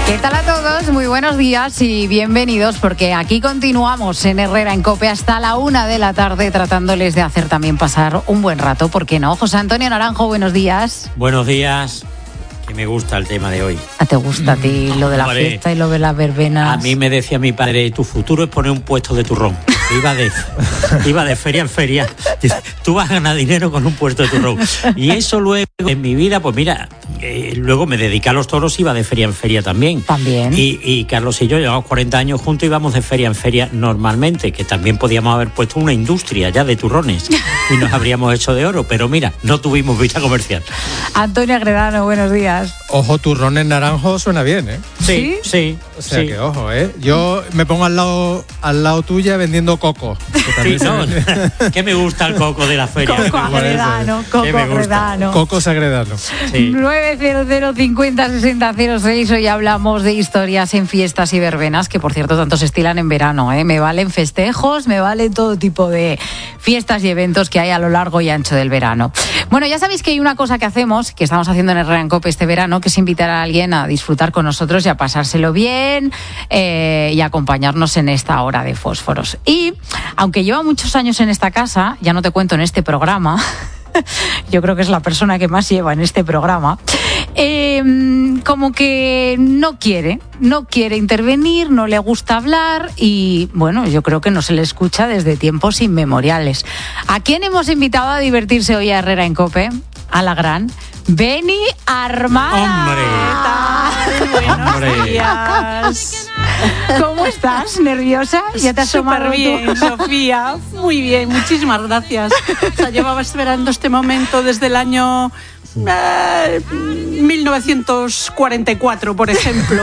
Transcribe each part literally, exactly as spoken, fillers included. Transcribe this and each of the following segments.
¿Qué tal a todos? Muy buenos días y bienvenidos, porque aquí continuamos en Herrera en COPE hasta la una de la tarde, tratándoles de hacer también pasar un buen rato, ¿por qué no? José Antonio Naranjo, buenos días. Buenos días, que me gusta el tema de hoy. ¿A te gusta a ti lo de la Hombre, fiesta y lo de las verbenas? A mí me decía mi padre, tu futuro es poner un puesto de turrón. Iba de, iba de feria en feria. Tú vas a ganar dinero con un puesto de turrón. Y eso luego en mi vida, pues mira, eh, luego me dediqué a los toros, iba de feria en feria también. También. Y, y Carlos y yo llevamos cuarenta años juntos, íbamos de feria en feria normalmente, que también podíamos haber puesto una industria ya de turrones y nos habríamos hecho de oro. Pero mira, no tuvimos vista comercial. Antonio Agredano, buenos días. Ojo, turrones naranjo suena bien, ¿eh? Sí, sí. O sea sí. que ojo, ¿eh? Yo me pongo al lado al lado tuya vendiendo coco. Sí, no, que me gusta el coco de la feria. Coco Agredano, Coco Agredano. Coco Sagredano. Sí. nueve cero cero cincuenta sesenta cero seis. Hoy hablamos de historias en fiestas y verbenas, que por cierto tanto se estilan en verano, ¿eh? Me valen festejos, me valen todo tipo de fiestas y eventos que hay a lo largo y ancho del verano. Bueno, ya sabéis que hay una cosa que hacemos, que estamos haciendo en Herrera en COPE este verano, que es invitar a alguien a disfrutar con nosotros y a pasárselo bien eh, y acompañarnos en esta hora de fósforos. Y aunque lleva muchos años en esta casa, ya no te cuento en este programa, yo creo que es la persona que más lleva en este programa, eh, como que no quiere, no quiere intervenir, no le gusta hablar y, bueno, yo creo que no se le escucha desde tiempos inmemoriales. ¿A quién hemos invitado a divertirse hoy a Herrera en COPE? A la gran Beni Armada. ¡Hombre! Buenos Hombre. días. ¿Cómo estás? ¿Nerviosa? ¿Ya te has asomado Súper bien, tú? Sofía. Muy bien, muchísimas gracias. O sea, llevaba esperando este momento desde el año eh, mil novecientos cuarenta y cuatro, por ejemplo.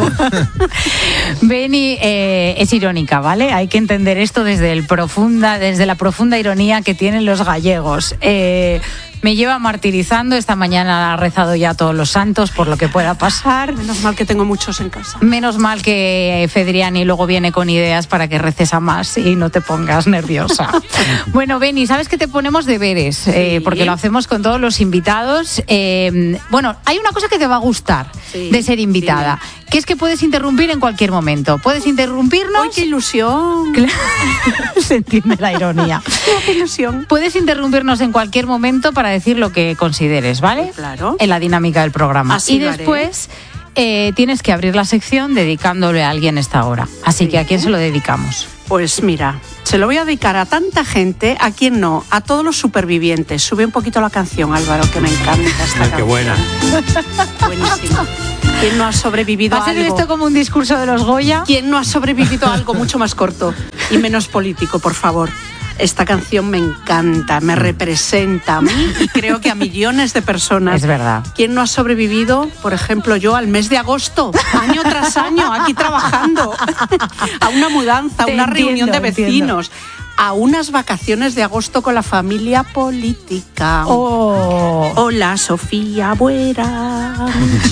Beni eh, es irónica, ¿vale? Hay que entender esto desde el profunda, desde la profunda ironía que tienen los gallegos. Eh, me lleva martirizando. Esta mañana ha rezado ya a todos los santos por lo que pueda pasar. Menos mal que tengo muchos en casa. Menos mal que Fedriani luego viene con ideas para que reces a más y no te pongas nerviosa. Bueno, Beni, ¿sabes que te ponemos deberes? Eh, porque lo hacemos con todos los invitados. Eh, bueno, hay una cosa que te va a gustar Sí, de ser invitada, dime. que es que puedes interrumpir en cualquier momento. Puedes interrumpirnos. ¡Ay, qué ilusión! Claro, se entiende la ironía. ¡Qué ilusión! Puedes interrumpirnos en cualquier momento para decir lo que consideres, ¿vale? Claro. En la dinámica del programa. Así y lo haré. después eh, tienes que abrir la sección dedicándole a alguien esta hora. Así Sí. que ¿a quién se lo dedicamos? Pues mira, se lo voy a dedicar a tanta gente, a quien no, a todos los supervivientes. Sube un poquito la canción, Álvaro, que me encanta esta Ay, canción. qué buena. Buenísima. ¿Quién no ha sobrevivido ¿Va a a ser algo? esto como un discurso de los Goya? ¿Quién no ha sobrevivido a algo mucho más corto y menos político, por favor? Esta canción me encanta, me representa a mí y creo que a millones de personas. Es verdad. ¿Quién no ha sobrevivido, por ejemplo, yo, al mes de agosto, año tras año, aquí trabajando, a una mudanza, a Te una entiendo, reunión de entiendo. vecinos, a unas vacaciones de agosto con la familia política? Oh. Hola, Sofía, buenas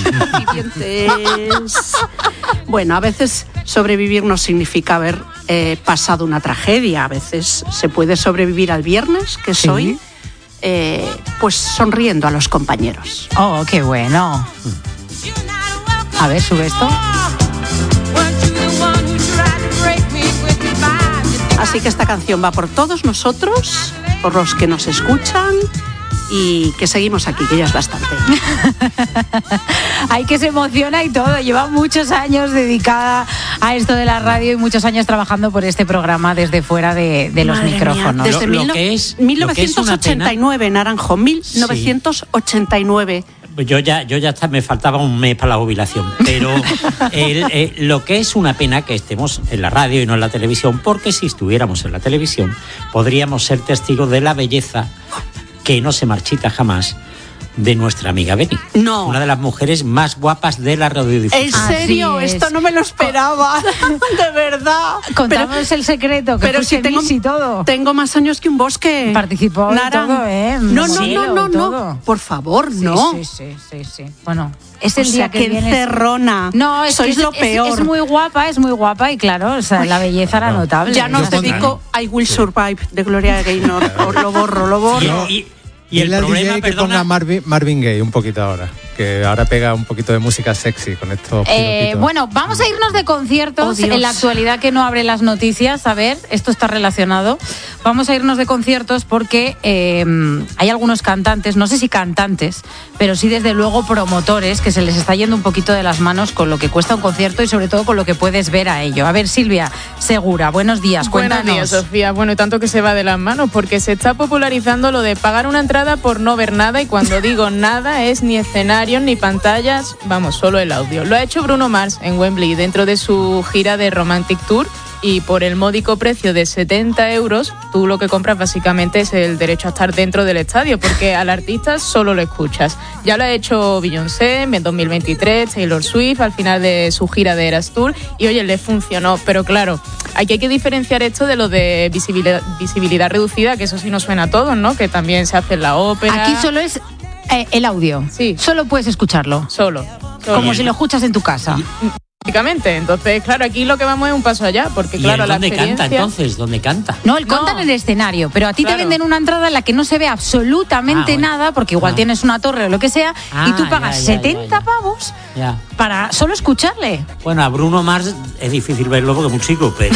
vivientes. Bueno, a veces sobrevivir no significa haber eh, pasado una tragedia. A veces se puede sobrevivir al viernes, que Sí. soy, eh, pues sonriendo a los compañeros. Oh, qué bueno. A ver, sube esto. Así que esta canción va por todos nosotros, por los que nos escuchan y que seguimos aquí, que ya es bastante. Hay que se emociona y todo. Lleva muchos años dedicada a esto de la radio y muchos años trabajando por este programa desde fuera de, de los Madre mía, micrófonos. desde Lo- lo mil no- que es- mil lo que es una novecientos ochenta y nueve, Naranjo, mil novecientos ochenta y nueve. Yo ya, yo ya hasta me faltaba un mes para la jubilación, pero el, eh, lo que es una pena que estemos en la radio y no en la televisión, porque si estuviéramos en la televisión podríamos ser testigos de la belleza que no se marchita jamás de nuestra amiga Beni. No. Una de las mujeres más guapas de la radiodifusión. ¿En Así serio? es. Esto no me lo esperaba. De verdad. Contamos el secreto, que pero fuiste si tengo, Miss y todo. tengo más años que un bosque. Participó y todo, ¿eh? No, no, Modelo no, no, y todo. no. Por favor, Sí, no. Sí, sí, sí, sí. Bueno, es el o día sea, que que vienes... encerrona. No, es Sois que es, lo es- peor. es muy guapa, es muy guapa y claro, o sea, la belleza era notable. Ya no os Yo dedico I Will Survive de Gloria Gaynor. Os lo borro, lo borro. Y, y- y el Dile al problema, D J que perdona, ponga Marvin, Marvin Gaye un poquito ahora. que ahora pega un poquito de música sexy con estos Eh, pilotitos. bueno, vamos a irnos de conciertos Oh, Dios. en la actualidad que no abre las noticias. A ver, esto está relacionado. Vamos a irnos de conciertos porque eh, hay algunos cantantes, no sé si cantantes, pero sí desde luego promotores que se les está yendo un poquito de las manos con lo que cuesta un concierto y sobre todo con lo que puedes ver a ello. A ver, Silvia Segura, buenos días, cuéntanos. Buenos días, Sofía. Bueno, y tanto que se va de las manos porque se está popularizando lo de pagar una entrada por no ver nada, y cuando digo nada es ni escenarios ni pantallas, vamos, solo el audio. Lo ha hecho Bruno Mars en Wembley dentro de su gira de Romantic Tour, y por el módico precio de setenta euros tú lo que compras básicamente es el derecho a estar dentro del estadio, porque al artista solo lo escuchas. Ya lo ha hecho Beyoncé en dos mil veintitrés, Taylor Swift al final de su gira de Eras Tour, y oye, le funcionó. Pero claro, aquí hay que diferenciar esto de lo de visibilidad, visibilidad reducida, que eso sí nos suena a todos, ¿no? Que también se hace en la ópera. Aquí solo es eh, el audio. Sí. Solo puedes escucharlo. Solo. solo. Como si lo escuchas en tu casa. Básicamente. Entonces, claro, aquí lo que vamos es un paso allá, porque ¿Y claro, él la dónde experiencia... canta entonces? ¿Dónde canta? No, él No. canta en el escenario, pero a ti Claro. te venden una entrada en la que no se ve absolutamente Ah, bueno. nada, porque igual Ah. tienes una torre o lo que sea, y tú Ah, pagas ya, ya, setenta ya, ya. pavos Ya. para solo escucharle. Bueno, a Bruno Mars es difícil verlo porque es muy chico, pero...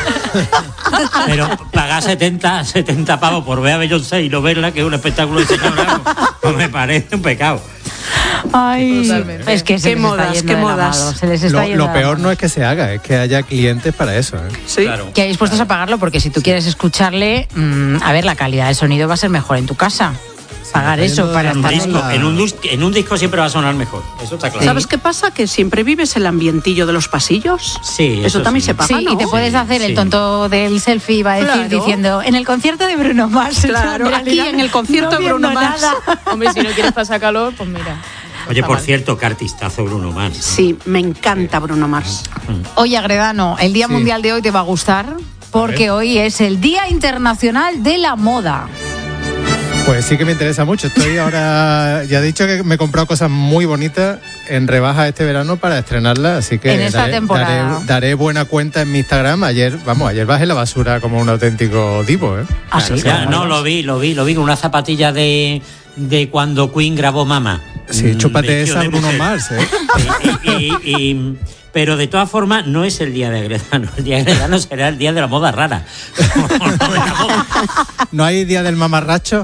pero pagar setenta, setenta pavos por ver a Beyoncé y no verla, que es un espectáculo de señora, pues me parece un pecado. Ay, Totalmente. es que se Qué les modas, está yendo qué de la modas. mano, se les está Lo, yendo lo de la peor mano. no es que se haga, es que haya clientes para eso. ¿eh? Sí. Claro. Que hay dispuestos a pagarlo, porque si tú quieres escucharle, mmm, a ver, la calidad del sonido va a ser mejor en tu casa. Pagar está eso yendo para de En un, estar las disco, la- en, un, dus- en un disco siempre va a sonar mejor, eso está claro. ¿Sabes qué pasa? Que siempre vives el ambientillo de los pasillos. Sí, Eso, eso también sí. se paga, Sí, ¿no? y te puedes hacer el sí. tonto del selfie, iba a decir, Claro. diciendo, en el concierto de Bruno Mars. Claro, en realidad, aquí en el concierto no de Bruno viendo Mars. nada. Hombre, si no quieres pasar calor, pues mira. no Oye, está por mal. cierto, qué artistazo Bruno Mars. Sí, me encanta Bruno Mars. Oye, Agredano, el Día Sí. Mundial de hoy te va a gustar, porque hoy es el Día Internacional de la Moda. Pues sí que me interesa mucho. Estoy ahora, ya he dicho que me he comprado cosas muy bonitas en rebaja este verano para estrenarlas, así que En esta daré, temporada. daré- daré buena cuenta en mi Instagram. Ayer, vamos, ayer bajé la basura como un auténtico divo, ¿eh? ¿Ah, sí? Ya, no, lo vi, lo vi, lo vi con una zapatilla de, de cuando Queen grabó Mama. Sí, Mm, chúpate vestido esa de Bruno mujer. Mars, ¿eh? Y- y- y- pero de todas formas, no es el día de Agredano. El día de Agredano será el día de la moda rara. ¿No hay día del mamarracho?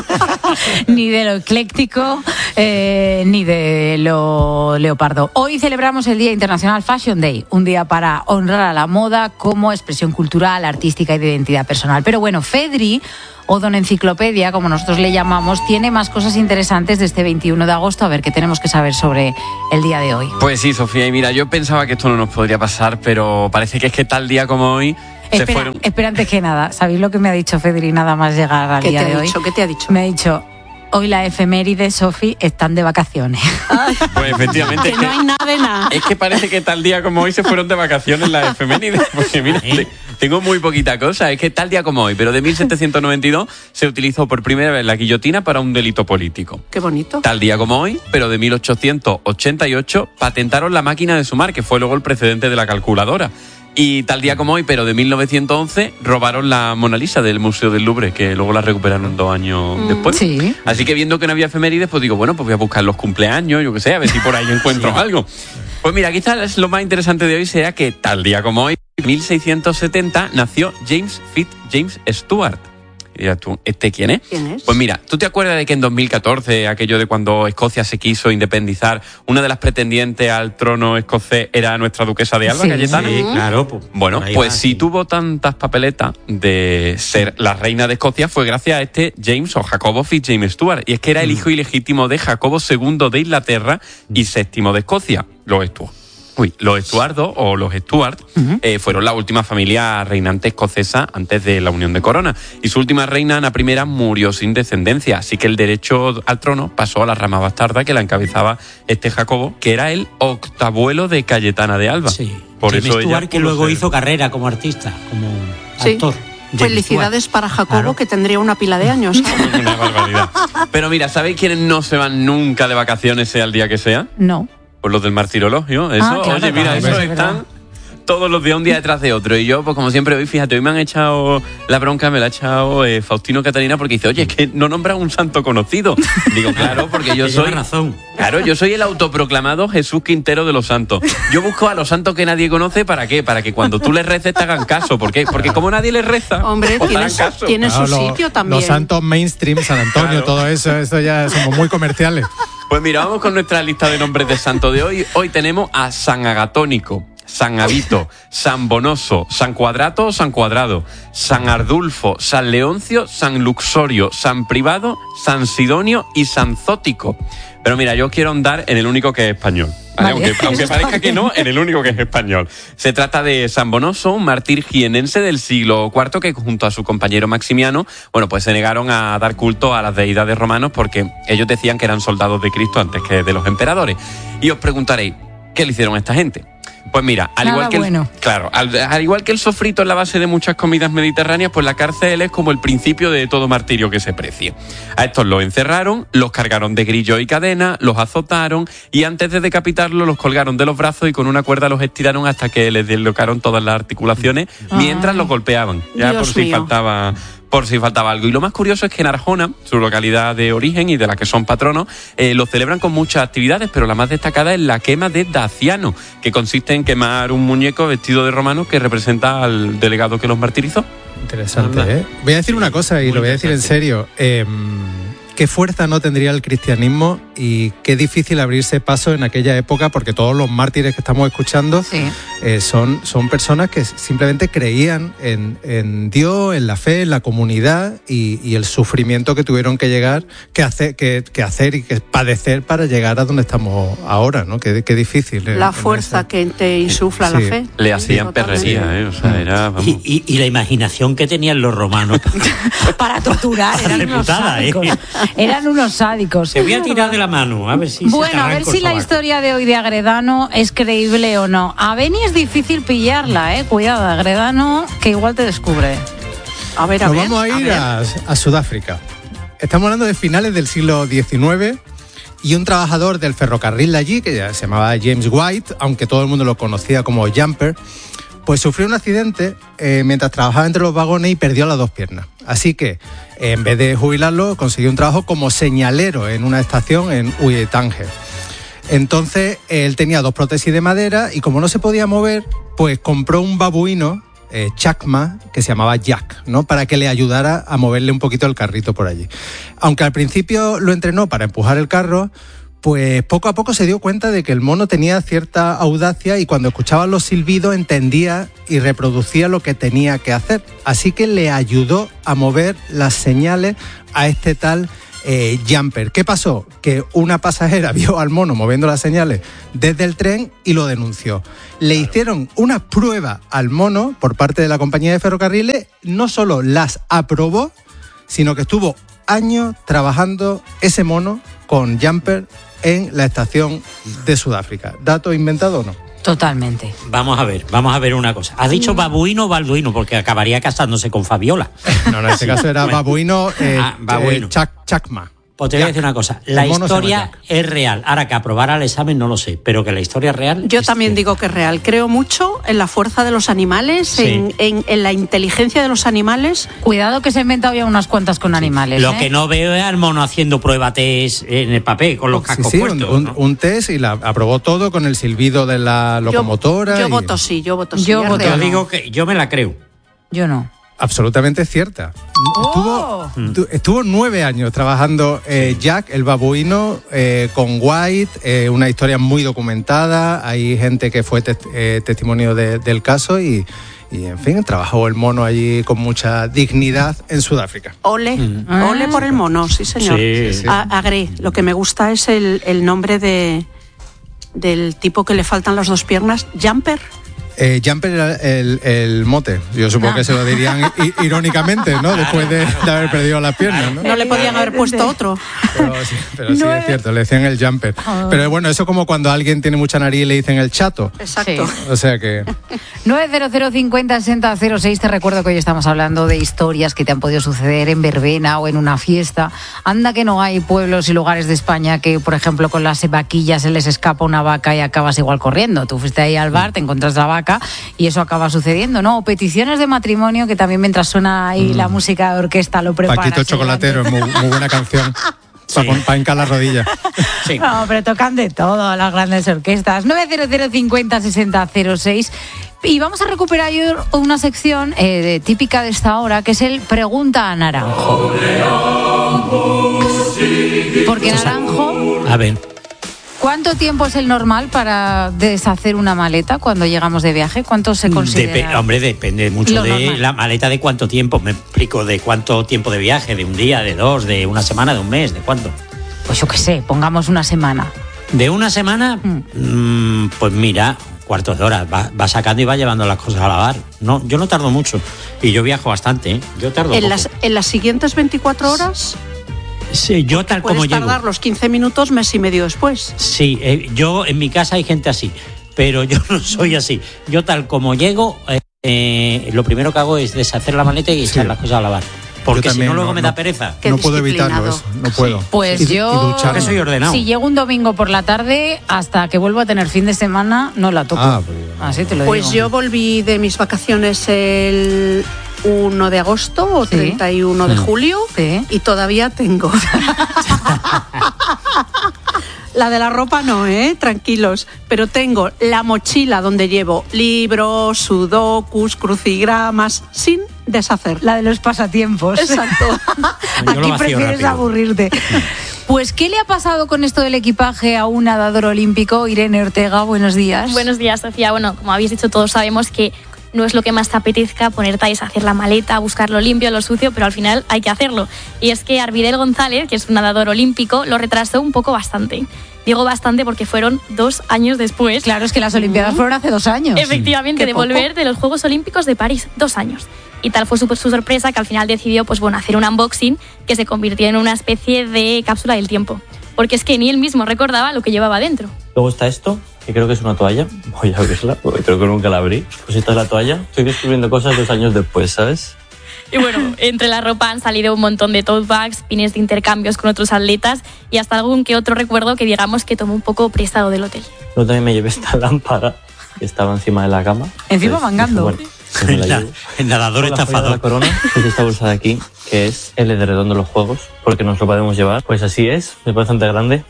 Ni de lo ecléctico, eh, ni de lo leopardo. Hoy celebramos el Día Internacional Fashion Day, un día para honrar a la moda como expresión cultural, artística y de identidad personal. Pero bueno, Fedri, o Don Enciclopedia, como nosotros le llamamos, tiene más cosas interesantes de este veintiuno de agosto. A ver, ¿qué tenemos que saber sobre el día de hoy? Pues sí, Sofía, y mira, yo pensaba que esto no nos podría pasar, pero parece que es que tal día como hoy se Espera, fueron... espera, antes que nada, ¿sabéis lo que me ha dicho Fedri nada más llegar al ¿Qué día te de ha hoy? dicho? ¿Qué te ha dicho? Me ha dicho, hoy la efeméride, Sofi, están de vacaciones. Pues efectivamente, Que es no que, hay nada de nada. es que parece que tal día como hoy se fueron de vacaciones las efemérides, porque mira, ¿Eh? te- tengo muy poquita cosa, es que tal día como hoy, pero de mil setecientos noventa y dos se utilizó por primera vez la guillotina para un delito político. Qué bonito. Tal día como hoy, pero de mil ochocientos ochenta y ocho, patentaron la máquina de sumar, que fue luego el precedente de la calculadora. Y tal día como hoy, pero de mil novecientos once, robaron la Mona Lisa del Museo del Louvre, que luego la recuperaron dos años después. sí. Así que viendo que no había efemérides, pues digo, bueno, pues voy a buscar los cumpleaños, yo qué sé, a ver si por ahí encuentro algo. Pues mira, quizás lo más interesante de hoy sea que tal día como hoy, mil seiscientos setenta, nació James Fitz James Stewart. Y dirás tú, ¿este quién es? ¿Quién es? Pues mira, ¿tú te acuerdas de que en dos mil catorce, aquello de cuando Escocia se quiso independizar, una de las pretendientes al trono escocés era nuestra duquesa de Alba, Sí. Cayetana? Sí, claro. Pues, Bueno, por ahí pues va, si sí. tuvo tantas papeletas de ser la reina de Escocia fue gracias a este James o Jacobo Fitz-James Stewart. Y es que era el hijo ilegítimo de Jacobo segundo de Inglaterra y séptimo de Escocia, los Stuart. Uy, los Estuardos o los Stuart eh, fueron la última familia reinante escocesa antes de la unión de corona. Y su última reina, Ana I, murió sin descendencia. Así que el derecho al trono pasó a la rama bastarda que la encabezaba este Jacobo, que era el octabuelo de Cayetana de Alba. Sí. Por James eso ella Stewart, que pudo luego ser- hizo carrera como artista, como Sí. actor. James Felicidades Stewart. para Jacobo, Claro. que tendría una pila de años. Una barbaridad. Pero mira, ¿sabéis quiénes no se van nunca de vacaciones, sea el día que sea? No. Pues los del martirologio. Eso, Ah, claro, oye, mira, claro, esos es están verdad. todos los días, un día detrás de otro. Y yo, pues como siempre, hoy, fíjate, hoy me han echado la bronca, me la ha echado eh, Faustino Catalina, porque dice, oye, es que no nombran un santo conocido. Digo, claro, porque yo soy... razón. Claro, yo soy el autoproclamado Jesús Quintero de los santos. Yo busco a los santos que nadie conoce, ¿para qué? Para que cuando tú les reces te hagan caso. ¿Por qué? Porque como nadie les reza, Hombre, pues tiene harán su, caso. tiene Claro, su lo- sitio también. Los santos mainstream, San Antonio, Claro. todo eso, eso ya somos muy comerciales. Pues mira, vamos con nuestra lista de nombres de santo de hoy. Hoy tenemos a San Agatónico, San Avito, San Bonoso, San Cuadrato o San Cuadrado, San Ardulfo, San Leoncio, San Luxorio, San Privado, San Sidonio y San Zótico. Pero mira, yo quiero andar en el único que es español. ¿vale? Vale, Aunque, eso aunque está parezca que bien. no, en el único que es español. Se trata de San Bonoso, un mártir jienense del siglo cuarto que junto a su compañero Maximiano, bueno, pues se negaron a dar culto a las deidades romanos porque ellos decían que eran soldados de Cristo antes que de los emperadores. Y os preguntaréis, ¿qué le hicieron a esta gente? Pues mira, al Nada igual que el, bueno. claro, al, al igual que el sofrito es la base de muchas comidas mediterráneas, pues la cárcel es como el principio de todo martirio que se precie. A estos los encerraron, los cargaron de grillo y cadena, los azotaron y antes de decapitarlos los colgaron de los brazos y con una cuerda los estiraron hasta que les deslocaron todas las articulaciones mientras Ay. los golpeaban, ya Dios por si mío. faltaba por si faltaba algo. Y lo más curioso es que en Arjona, su localidad de origen y de la que son patronos, eh, lo celebran con muchas actividades, pero la más destacada es la quema de Daciano, que consiste en quemar un muñeco vestido de romano que representa al delegado que los martirizó. Interesante, Anda. ¿eh? Voy a decir una cosa y Muy lo voy a decir en interesante. serio. Eh, qué fuerza no tendría el cristianismo y qué difícil abrirse paso en aquella época, porque todos los mártires que estamos escuchando Sí. eh, son, son personas que simplemente creían en, en Dios, en la fe, en la comunidad y, y el sufrimiento que tuvieron que llegar, que hacer, que, que hacer y que padecer para llegar a donde estamos ahora, ¿no? Qué, qué difícil. en- La en fuerza ese- que te insufla Sí. la fe. Le Sí, hacían totalmente. perrería, ¿eh? O sea, era... vamos. Y, y- y la imaginación que tenían los romanos. Para torturar, eran unos Reputada, ¿eh? sádicos. Eran unos sádicos. Te voy a tirar de la mano, a ver si se te Bueno, a ver arranca si el la sobaco. historia de hoy de Agredano es creíble o no. A Beni es difícil pillarla, ¿eh? Cuidado, Agredano, que igual te descubre. A ver, a Nos ver. vamos a ir ver. a, a Sudáfrica. Estamos hablando de finales del siglo diecinueve y un trabajador del ferrocarril de allí, que ya se llamaba James White, aunque todo el mundo lo conocía como Jumper, pues sufrió un accidente eh, mientras trabajaba entre los vagones y perdió las dos piernas. Así que, eh, en vez de jubilarlo, consiguió un trabajo como señalero en una estación en Uitange. Entonces, él tenía dos prótesis de madera y como no se podía mover, pues compró un babuino, eh, chacma, que se llamaba Jack, ¿no? Para que le ayudara a moverle un poquito el carrito por allí. Aunque al principio lo entrenó para empujar el carro, pues poco a poco se dio cuenta de que el mono tenía cierta audacia y cuando escuchaba los silbidos entendía y reproducía lo que tenía que hacer. Así que le ayudó a mover las señales a este tal eh, Jumper. ¿Qué pasó? Que una pasajera vio al mono moviendo las señales desde el tren y lo denunció. Le hicieron una prueba al mono por parte de la compañía de ferrocarriles, no solo las aprobó, sino que estuvo años trabajando ese mono con Jumper en la estación de Sudáfrica. ¿Dato inventado o no? Totalmente. Vamos a ver, vamos a ver una cosa. ¿Has dicho babuino o balduino? Porque acabaría casándose con Fabiola. No, no, en este caso era Bueno. babuino, eh, Ah, babuino. eh, chac- chacma. Pues te voy a Jack. decir una cosa. La El mono se llama historia Jack. es real. Ahora que aprobara el examen no lo sé, pero que la historia es real. Yo es también cierta. digo que es real. Creo mucho en la fuerza de los animales, Sí. en, en- en la inteligencia de los animales. Cuidado que se ha inventado ya unas cuantas con animales. Lo ¿eh? que no veo es al mono haciendo prueba test en el papel con los Sí, cascos sí, un, puestos. un- ¿no? un test y la aprobó todo con el silbido de la locomotora. Yo, yo y- voto sí, yo voto sí. Yo es voto Yo real. no. digo que yo me la creo. Yo no. Absolutamente cierta. Oh. Estuvo, tu- estuvo nueve años trabajando eh, Jack, el babuino, eh, con White, eh, una historia muy documentada. Hay gente que fue tes- eh, testimonio de- del caso y, y, en fin, trabajó el mono allí con mucha dignidad en Sudáfrica. Ole, Ah. ole por el mono, sí señor. Sí, sí. A- Agré, lo que me gusta es el, el nombre de del tipo que le faltan las dos piernas, Jumper. Eh, Jumper era el, el mote. Yo supongo Ah. que se lo dirían i- irónicamente, ¿no? Después de, de haber perdido las piernas, ¿no? No le podían haber puesto otro. Pero sí, pero sí, No es es- cierto, le decían el Jumper. Pero bueno, eso como cuando alguien tiene mucha nariz y le dicen el chato. Exacto. Sí. O sea que... nueve cero cero cincuenta sesenta cero seis. Te recuerdo que hoy estamos hablando de historias que te han podido suceder en verbena o en una fiesta. Anda que no hay pueblos y lugares de España que, por ejemplo, con las vaquillas se les escapa una vaca y acabas igual corriendo. Tú fuiste ahí al bar, te encontraste la vaca acá, y eso acaba sucediendo, ¿no? O peticiones de matrimonio, que también mientras suena ahí mm. la música de orquesta lo preparas. Paquito Chocolatero, es muy, muy buena canción. Sí. Para, para hincar las rodillas. Sí. No, pero tocan de todo las grandes orquestas. nueve cero cero cincuenta sesenta cero seis. Y vamos a recuperar una sección eh, típica de esta hora, que es el Pregunta a Naranjo. Porque Naranjo... A ver... ¿Cuánto tiempo es el normal para deshacer una maleta cuando llegamos de viaje? ¿Cuánto se considera? Dep- hombre, depende mucho Lo de normal. La maleta, de cuánto tiempo. Me explico, de cuánto tiempo de viaje, de un día, de dos, de una semana, de un mes, de cuánto. Pues yo qué sé, pongamos una semana. ¿De una semana? Mm. Mm, pues mira, cuartos de hora. Va, va sacando y va llevando las cosas a lavar. No, yo no tardo mucho. Y yo viajo bastante, ¿eh? Yo tardo ¿En poco. las, ¿En las siguientes veinticuatro horas? Sí, yo tal como llego. Puedes tardar los quince minutos mes y medio después. Sí, eh, yo en mi casa hay gente así, pero yo no soy así. Yo tal como llego, eh, eh, lo primero que hago es deshacer la maleta y echar sí. las cosas a lavar. Porque si no, luego no, me da pereza. No puedo evitarlo, eso, no puedo. Pues y, yo, y soy ordenado. Si llego un domingo por la tarde, hasta que vuelvo a tener fin de semana, no la toco. Ah, pues, así te lo pues digo. Yo volví de mis vacaciones el uno de agosto o ¿Sí? treinta y uno de julio ¿Sí? y todavía tengo. La de la ropa no, ¿eh? Tranquilos. Pero tengo la mochila donde llevo libros, sudokus, crucigramas, sin deshacer. La de los pasatiempos. Exacto. Aquí prefieres rápido. Aburrirte. Pues, ¿qué le ha pasado con esto del equipaje a un nadador olímpico? Irene Ortega, buenos días. Buenos días, Sofía. Bueno, como habéis dicho, todos sabemos que no es lo que más te apetezca ponerte a deshacer la maleta, buscar lo limpio, lo sucio, pero al final hay que hacerlo. Y es que Arvidel González, que es un nadador olímpico, lo retrasó un poco bastante. Digo bastante porque fueron dos años después. Claro, es que las Olimpiadas fueron hace dos años. Efectivamente, de volver de los Juegos Olímpicos de París, dos años. Y tal fue su, su sorpresa que al final decidió pues, bueno, hacer un unboxing que se convirtió en una especie de cápsula del tiempo. Porque es que ni él mismo recordaba lo que llevaba dentro. Luego está esto, que creo que es una toalla. Voy a abrirla, porque creo que nunca la abrí. Pues esta es la toalla. Estoy descubriendo cosas dos años después, ¿sabes? Y bueno, entre la ropa han salido un montón de tote bags, pines de intercambios con otros atletas y hasta algún que otro recuerdo que digamos que tomó un poco prestado del hotel. Luego también me llevé esta lámpara que estaba encima de la cama. Encima mangando. Bueno, me la llevo. El nadador estafador. La corona, que es esta bolsa de aquí, que es L de redondo los juegos, porque nos lo podemos llevar. Pues así es, es bastante grande.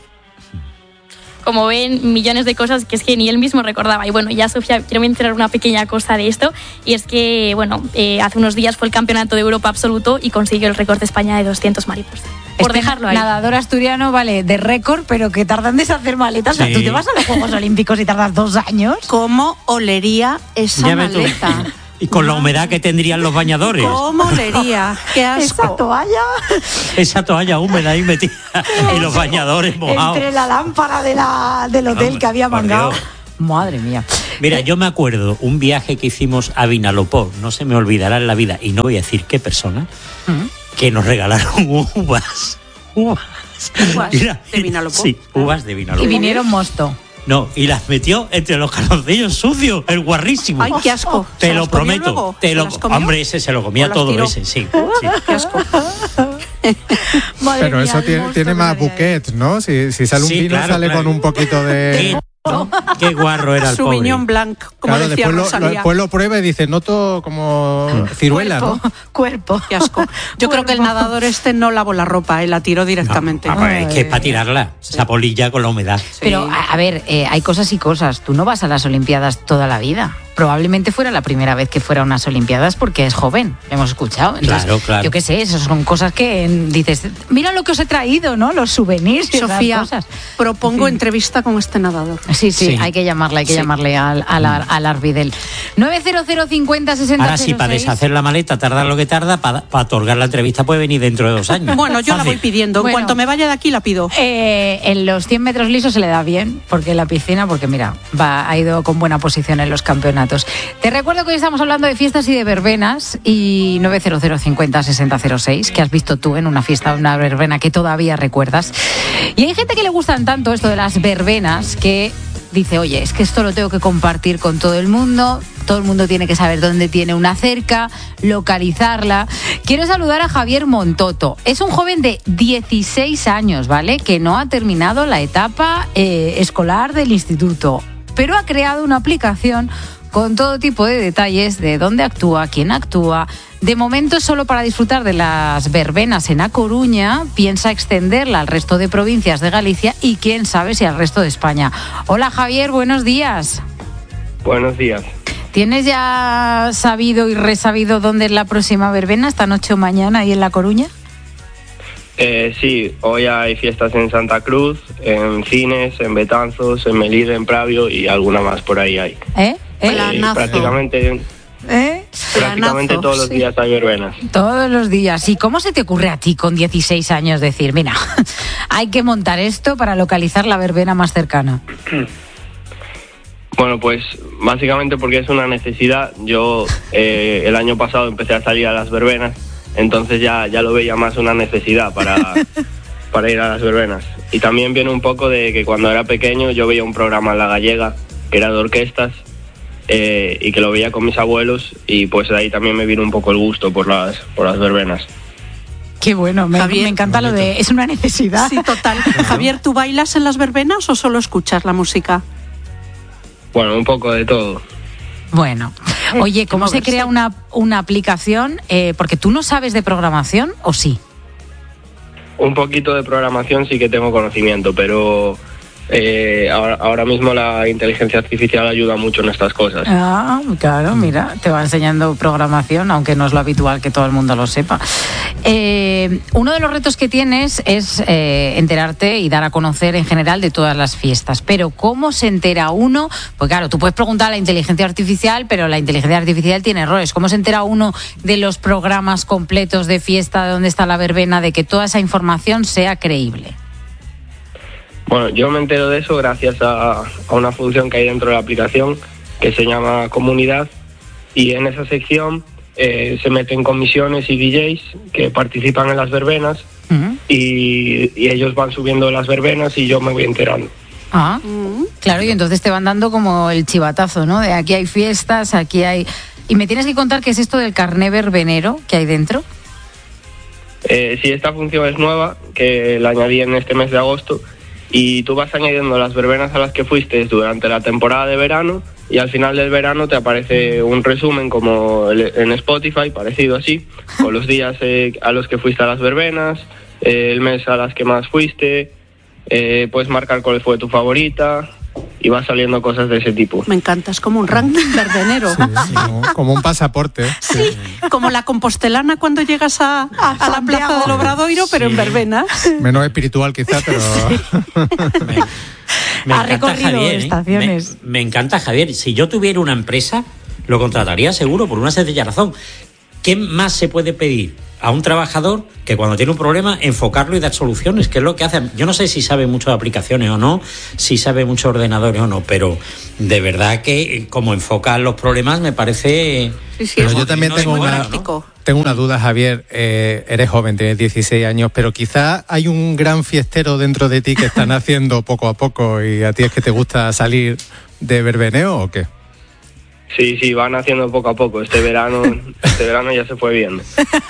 Como ven, millones de cosas que es que ni él mismo recordaba. Y bueno, ya Sofía, quiero mencionar una pequeña cosa de esto, y es que, bueno, eh, hace unos días fue el Campeonato de Europa Absoluto y consiguió el récord de España de doscientos mariposas. Por este dejarlo ahí. Nadador asturiano, vale, de récord, pero que tardan en deshacer maletas. Sí. O sea, tú te vas a los Juegos Olímpicos y tardas dos años. ¿Cómo olería esa ya maleta? Y con la humedad que tendrían los bañadores. ¿Cómo olería? ¡Qué asco! Esa toalla. Esa toalla húmeda ahí metida. Y los bañadores mojados. Entre la lámpara de la, del hotel Hombre, que había mangado. Madre mía. Mira, yo me acuerdo un viaje que hicimos a Vinalopó, no se me olvidará en la vida, y no voy a decir qué persona, uh-huh. que nos regalaron uvas. Uvas. ¿Uvas Mira, de Vinalopó? Sí, uvas de Vinalopó. Y vinieron mosto. No, y las metió entre los calzoncillos sucios, el guarrísimo. ¡Ay, qué asco! Te lo prometo. Te lo, hombre, ese se lo comía todo tiró? ese, sí. sí. ¡Qué asco! Madre Pero mía, eso tiene, tiene más bouquet, ¿no? Si, si sale un sí, vino, claro, sale claro. con un poquito de... ¿No? Qué guarro era el pobre. Sauvignon Blanc, como claro, decía después Rosalía. Lo, después lo prueba y dice, noto como ciruela, cuerpo, ¿no? Cuerpo. Qué asco. Yo cuerpo. creo que el nadador este no lavó la ropa, él la tiró directamente. No, no, es que es para tirarla, sí. esa polilla con la humedad. Sí. Pero, a, a ver, eh, hay cosas y cosas. Tú no vas a las Olimpiadas toda la vida. Probablemente fuera la primera vez que fuera a unas Olimpiadas porque es joven, hemos escuchado. Entonces, claro, claro. Yo qué sé, esas son cosas que dices, mira lo que os he traído, ¿no? Los souvenirs y Sofía, cosas. propongo sí. entrevista con este nadador. Sí, sí, sí. hay que llamarle, hay que sí. llamarle al, al, al Arvidel. nueve cero cero cincuenta sesenta Ahora sí, para deshacer la maleta, tardar lo que tarda, para, para otorgar la entrevista puede venir dentro de dos años. Bueno, yo Fácil. la voy pidiendo. En bueno, cuanto me vaya de aquí, la pido. Eh, en los cien metros lisos se le da bien, porque en la piscina, porque mira, va, ha ido con buena posición en los campeonatos. Te recuerdo que hoy estamos hablando de fiestas y de verbenas y nueve cero cero cincuenta sesenta cero seis, que has visto tú en una fiesta, una verbena que todavía recuerdas. Y hay gente que le gustan tanto esto de las verbenas que dice, oye, es que esto lo tengo que compartir con todo el mundo, todo el mundo tiene que saber dónde tiene una cerca, localizarla. Quiero saludar a Javier Montoto. Es un joven de dieciséis años, ¿vale? Que no ha terminado la etapa eh, escolar del instituto, pero ha creado una aplicación con todo tipo de detalles de dónde actúa, quién actúa. De momento, solo para disfrutar de las verbenas en A Coruña, piensa extenderla al resto de provincias de Galicia y quién sabe si al resto de España. Hola Javier, buenos días. Buenos días. ¿Tienes ya sabido y resabido dónde es la próxima verbena, esta noche o mañana ahí en La Coruña? Eh, sí, hoy hay fiestas en Santa Cruz, en Cines, en Betanzos, en Melide, en Pravio y alguna más por ahí hay. ¿Eh? ¿Eh? Eh, prácticamente ¿Eh? prácticamente Planazo, todos los sí. días hay verbenas. Todos los días. ¿Y cómo se te ocurre a ti con dieciséis años decir, mira, hay que montar esto para localizar la verbena más cercana? Bueno, pues básicamente porque es una necesidad. Yo eh, el año pasado empecé a salir a las verbenas, entonces ya, ya lo veía más una necesidad para, para ir a las verbenas. Y también viene un poco de que cuando era pequeño yo veía un programa en La Gallega que era de orquestas eh, y que lo veía con mis abuelos y pues de ahí también me vino un poco el gusto por las, por las verbenas. Qué bueno, me, Javier, me encanta lo de es una necesidad. Sí, total. Javier, ¿tú bailas en las verbenas o solo escuchas la música? Bueno, un poco de todo. Bueno, oye, ¿cómo se crea una, una aplicación? Eh, porque tú no sabes de programación, ¿o sí? Un poquito de programación sí que tengo conocimiento, pero eh, ahora, ahora mismo la inteligencia artificial ayuda mucho en estas cosas. Ah, claro, mira, te va enseñando programación, aunque no es lo habitual que todo el mundo lo sepa. Eh, uno de los retos que tienes es eh, enterarte y dar a conocer en general de todas las fiestas. Pero ¿cómo se entera uno? Pues claro, tú puedes preguntar a la inteligencia artificial, pero la inteligencia artificial tiene errores. ¿Cómo se entera uno de los programas completos de fiesta, de dónde está la verbena, de que toda esa información sea creíble? Bueno, yo me entero de eso gracias a, a una función que hay dentro de la aplicación que se llama Comunidad, y en esa sección eh, se meten comisiones y D Js que participan en las verbenas. Uh-huh. y, y ellos van subiendo las verbenas y yo me voy enterando. Ah, claro, y entonces te van dando como el chivatazo, ¿no? De aquí hay fiestas, aquí hay... Y me tienes que contar qué es esto del carné verbenero que hay dentro. Eh, sí, esta función es nueva, que la añadí en este mes de agosto, y tú vas añadiendo las verbenas a las que fuiste durante la temporada de verano, y al final del verano te aparece un resumen como en Spotify, parecido así, con los días eh, a los que fuiste a las verbenas, eh, el mes a las que más fuiste, eh, puedes marcar cuál fue tu favorita, y va saliendo cosas de ese tipo. Me encanta, es como un ranking verbenero. Sí, como, como un pasaporte. Sí, como la compostelana cuando llegas a, a, a la plaza del Obradoiro, pero sí, en verbenas. Menos espiritual quizá, pero... Sí. me, me ha encanta recorrido Javier, ¿eh? estaciones. Me, me encanta Javier. Si yo tuviera una empresa, lo contrataría seguro por una sencilla razón. ¿Qué más se puede pedir a un trabajador que cuando tiene un problema enfocarlo y dar soluciones? Que es lo que hacen. Yo no sé si sabe mucho de aplicaciones o no, si sabe mucho de ordenadores o no, pero de verdad que como enfocan los problemas me parece... Sí, sí, pero es yo también no tengo es muy una, práctico. tengo una duda, Javier. Eh, eres joven, tienes dieciséis años, pero quizá hay un gran fiestero dentro de ti que están haciendo poco a poco, y a ti es que te gusta salir de verbeneo, ¿o qué? Sí, sí, van haciendo poco a poco. Este verano, este verano ya se fue viendo.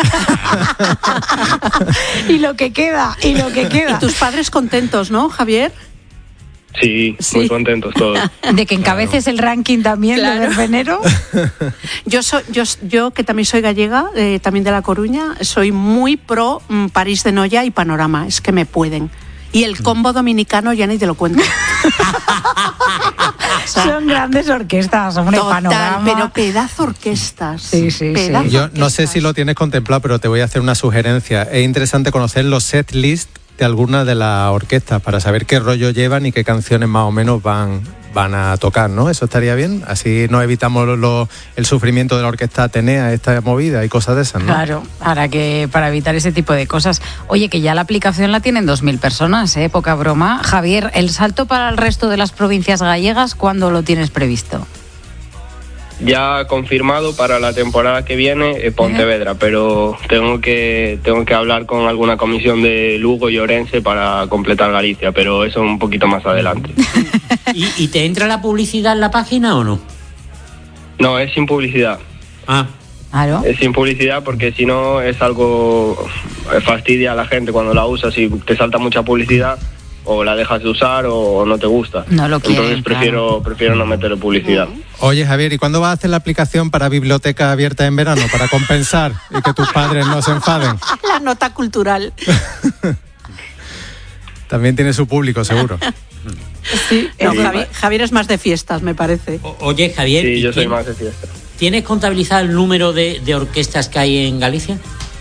Y lo que queda, y lo que queda. Y tus padres contentos, ¿no, Javier? Sí, Sí. muy contentos todos. De que encabeces el ranking también Claro. de verbenero. Yo, soy, yo, yo que también soy gallega, eh, también de La Coruña, soy muy pro mm, París de Noia y Panorama, es que me pueden. Y el combo dominicano ya ni te lo cuento. O sea, Son grandes orquestas, hombre, total, Panorama. pero pedazo orquestas. Sí, sí, sí. Pedazo Yo no sé orquestas. si lo tienes contemplado, pero te voy a hacer una sugerencia. Es interesante conocer los set list de algunas de las orquestas para saber qué rollo llevan y qué canciones más o menos van, van a tocar, ¿no? Eso estaría bien. Así nos evitamos lo, lo, el sufrimiento de la orquesta Atenea, esta movida y cosas de esas, ¿no? Claro, para que para evitar ese tipo de cosas. Oye, que ya la aplicación la tienen dos mil personas, ¿eh? Poca broma. Javier, ¿el salto para el resto de las provincias gallegas cuándo lo tienes previsto? Ya confirmado para la temporada que viene eh, Pontevedra, pero tengo que tengo que hablar con alguna comisión de Lugo y Orense para completar Galicia, pero eso un poquito más adelante. ¿Y, ¿Y te entra la publicidad en la página o no? No, es sin publicidad. Ah, Claro. Es sin publicidad porque si no es algo... fastidia a la gente cuando la usa. Si te salta mucha publicidad o la dejas de usar o no te gusta. No lo quieren, Entonces prefiero, claro. prefiero no meterle publicidad. Oye, Javier, ¿y cuándo vas a hacer la aplicación para biblioteca abierta en verano? Para compensar y que tus padres no se enfaden. La nota cultural. También tiene su público, seguro. Sí, no, Sí. Javi- Javier es más de fiestas, me parece. O- Oye, Javier, Sí, ¿y yo soy tien- más de fiesta. ¿tienes contabilizado el número de, de orquestas que hay en Galicia?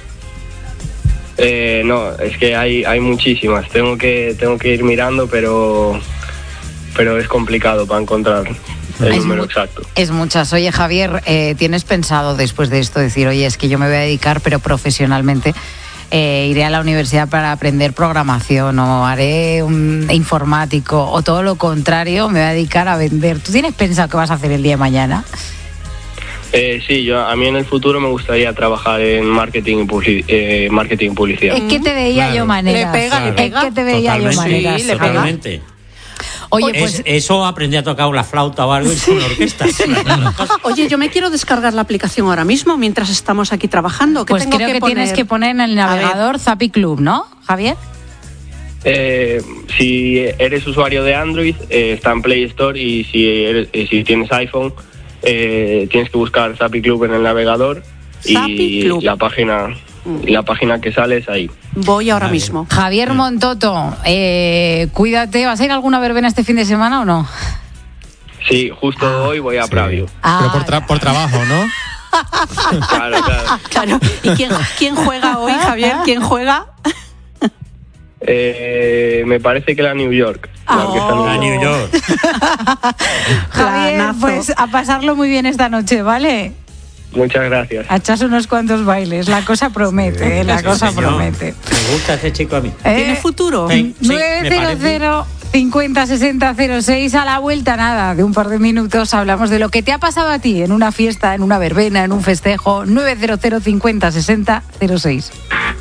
Eh, no, es que hay, hay muchísimas. Tengo que, tengo que ir mirando, pero, pero es complicado para encontrar el Es número mu- exacto. Es muchas. Oye, Javier, eh, ¿tienes pensado después de esto decir, oye, es que yo me voy a dedicar, pero profesionalmente, eh, iré a la universidad para aprender programación o haré un informático o todo lo contrario, me voy a dedicar a vender? ¿Tú tienes pensado qué vas a hacer el día de mañana? Eh, sí, yo a mí en el futuro me gustaría trabajar en marketing y, publi- eh, marketing y publicidad. Es que te veía Claro. yo maneras. Le pega, le pega. Es que te veía yo Totalmente, maneras. Sí, le pega. totalmente. Oye, Es- pues eso aprendí a tocar la flauta o algo y con orquestas. Oye, yo me quiero descargar la aplicación ahora mismo mientras estamos aquí trabajando. ¿Qué pues tengo creo que, poner? tienes que poner en el navegador Zappy Club, ¿no, Javier? Eh, si eres usuario de Android, eh, está en Play Store, y si, eres- eh, si tienes iPhone, eh, tienes que buscar Zappy Club en el navegador Zappy y Club. la página, y la página que sale es ahí. Voy ahora Vale. mismo. Javier Montoto, eh, cuídate. ¿Vas a ir a alguna verbena este fin de semana o no? Sí, justo hoy voy a Sí. Pravio. Pero por, tra- por trabajo, ¿no? Claro, claro. Claro. ¿Y quién, quién juega hoy, Javier? ¿Quién juega? Eh, me parece que la New York. La Ah, orquesta oh. A New New York. York. Javier, Planazo. pues a pasarlo muy bien esta noche, ¿vale? Muchas gracias. A echarse unos cuantos bailes. La cosa promete, ¿eh? La Sí, cosa señor. promete. Me gusta este chico a mí. ¿Tiene Eh, futuro? Sí, sí, me nueve cero parece. cero cincuenta sesenta cero seis, a la vuelta nada de un par de minutos hablamos de lo que te ha pasado a ti en una fiesta, en una verbena, en un festejo. Nueve cero cero cincuenta sesenta cero seis.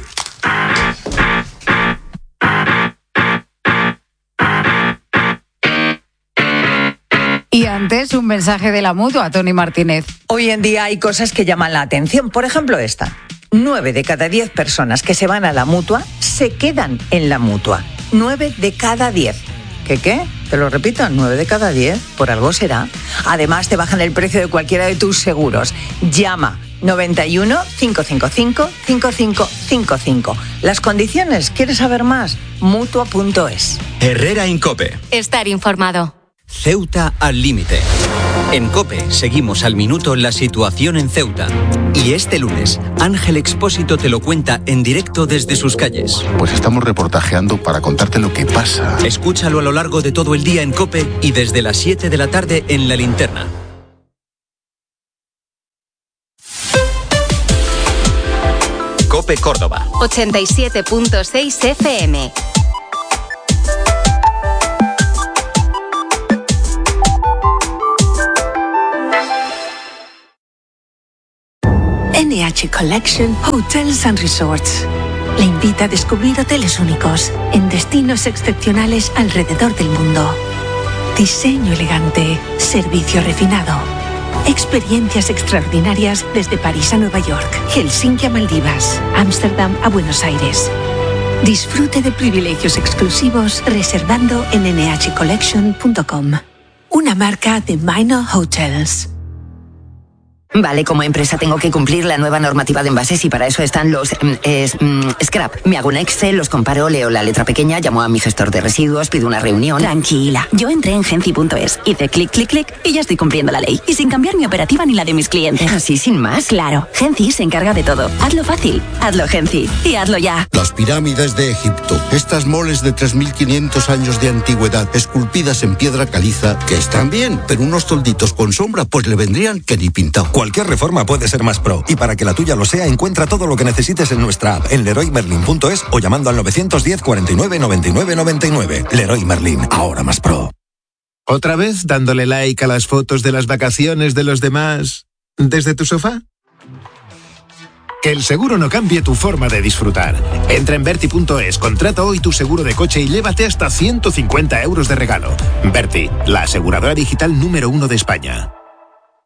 Y antes un mensaje de la Mutua, Tony Martínez. Hoy en día hay cosas que llaman la atención. Por ejemplo, esta. Nueve de cada diez personas que se van a la Mutua se quedan en la Mutua. Nueve de cada diez. ¿Qué qué? Te lo repito, nueve de cada diez. Por algo será. Además, te bajan el precio de cualquiera de tus seguros. Llama noventa y uno, cinco cinco cinco, cinco cinco cinco cinco. Las condiciones, ¿quieres saber más? Mutua punto es. Herrera Incope. Estar informado. Ceuta al límite. En COPE seguimos al minuto la situación en Ceuta. Y este lunes, Ángel Expósito te lo cuenta en directo desde sus calles. Pues estamos reportajeando para contarte lo que pasa. Escúchalo a lo largo de todo el día en COPE y desde las siete de la tarde en La Linterna. COPE Córdoba. ochenta y siete punto seis F M. N H Collection Hotels and Resorts le invita a descubrir hoteles únicos en destinos excepcionales alrededor del mundo. Diseño elegante, servicio refinado, experiencias extraordinarias desde París a Nueva York, Helsinki a Maldivas, Ámsterdam a Buenos Aires. Disfrute de privilegios exclusivos reservando en N H collection punto com, una marca de Minor Hotels. Vale, como empresa tengo que cumplir la nueva normativa de envases y para eso están los mm, es, mm, scrap. Me hago un Excel, los comparo, leo la letra pequeña, llamo a mi gestor de residuos, pido una reunión. Tranquila, yo entré en genci punto es, hice clic, clic, clic y ya estoy cumpliendo la ley. Y sin cambiar mi operativa ni la de mis clientes. Así, sin más. Claro, Genci se encarga de todo. Hazlo fácil, hazlo Genci y hazlo ya. Las pirámides de Egipto. Estas moles de tres mil quinientos años de antigüedad, esculpidas en piedra caliza, que están bien, pero unos tolditos con sombra pues le vendrían que ni pintado. Cualquier reforma puede ser más pro, y para que la tuya lo sea, encuentra todo lo que necesites en nuestra app, en leroy merlin punto es o llamando al nueve diez, cuarenta y nueve, noventa y nueve, noventa y nueve. Leroy Merlin, ahora más pro. ¿Otra vez dándole like a las fotos de las vacaciones de los demás desde tu sofá? Que el seguro no cambie tu forma de disfrutar. Entra en Berti punto es, contrata hoy tu seguro de coche y llévate hasta ciento cincuenta euros de regalo. Berti, la aseguradora digital número uno de España.